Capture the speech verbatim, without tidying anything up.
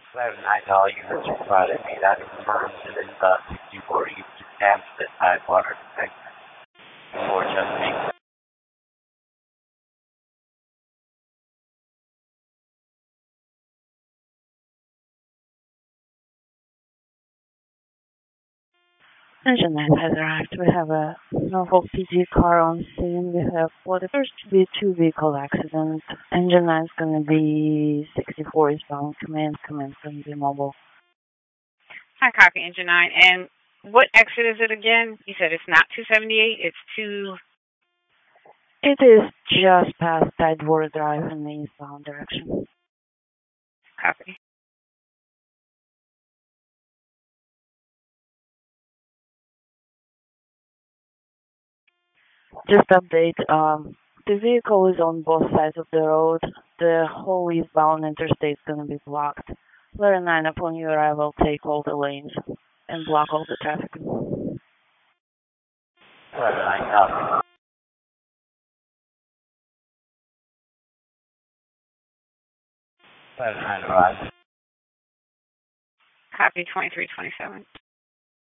Seven nine all units are provided. That confirms it is uh, sixty-four Eastern Hampstead Tidewater detected. For Chesapeake. Engine nine has arrived. We have a Norfolk P G car on scene. We have for the first to be two vehicle accident. Engine nine is going to be sixty-four eastbound. Command, command from the mobile. Hi, copy Engine nine. And what exit is it again? You said it's not two seventy-eight, it's two... It is just past Tidewater Drive in the eastbound direction. Copy. Just update, um, the vehicle is on both sides of the road. The whole eastbound interstate is going to be blocked. Letter nine, upon your arrival, take all the lanes and block all the traffic. Letter nine, copy. Letter nine arrived. Copy twenty-three twenty-seven.